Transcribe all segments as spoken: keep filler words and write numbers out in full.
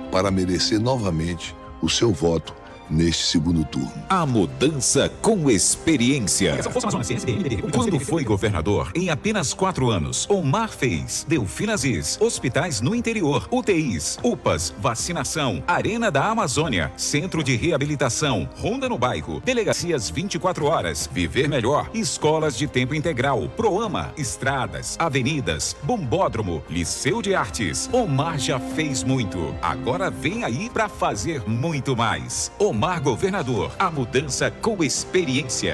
para merecer novamente o seu voto neste segundo turno. A mudança com experiência. Quando foi governador, em apenas quatro anos, Omar fez Delfim Aziz, hospitais no interior, U T Is, U P As, vacinação, Arena da Amazônia, Centro de Reabilitação, Ronda no Bairro, Delegacias vinte e quatro horas, Viver Melhor, Escolas de Tempo Integral, Proama, Estradas, Avenidas, Bombódromo, Liceu de Artes. Omar já fez muito. Agora vem aí para fazer muito mais. Omar Governador, a mudança com experiência.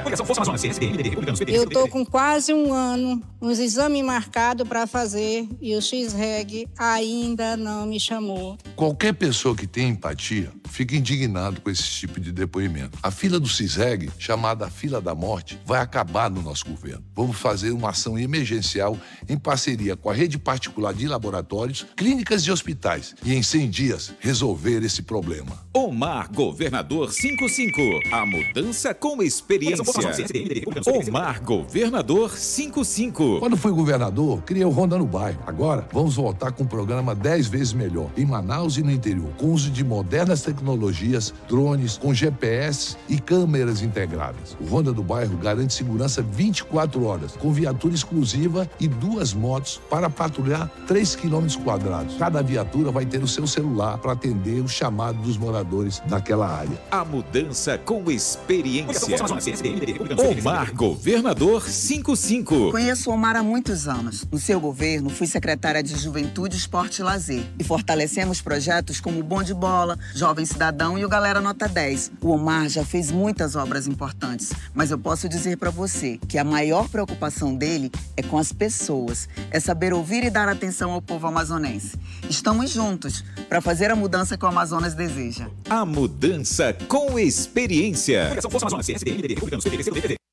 Eu tô com quase um ano, os exames marcados para fazer e o X-Reg ainda não me chamou. Qualquer pessoa que tenha empatia fica indignado com esse tipo de depoimento. A fila do X-Reg, chamada Fila da Morte, vai acabar no nosso governo. Vamos fazer uma ação emergencial em parceria com a rede particular de laboratórios, clínicas e hospitais e em cem dias resolver esse problema. Omar Governador cinquenta e cinco. A mudança com experiência. Omar Governador cinquenta e cinco. Quando fui governador, criei o Ronda no Bairro. Agora, vamos voltar com um programa dez vezes melhor, em Manaus e no interior, com uso de modernas tecnologias, drones, com G P S e câmeras integradas. O Ronda do Bairro garante segurança vinte e quatro horas, com viatura exclusiva e duas motos para patrulhar três quilômetros quadrados. Cada viatura vai ter o seu celular para atender o chamado dos moradores daquela área. A mudança com experiência. Omar Governador cinquenta e cinco. Conheço o Omar há muitos anos. No seu governo, fui secretária de Juventude, Esporte e Lazer. E fortalecemos projetos como o Bom de Bola, Jovem Cidadão e o Galera Nota dez. O Omar já fez muitas obras importantes, mas eu posso dizer para você que a maior preocupação dele é com as pessoas. É saber ouvir e dar atenção ao povo amazonense. Estamos juntos para fazer a mudança que o Amazonas deseja. A mudança com experiência.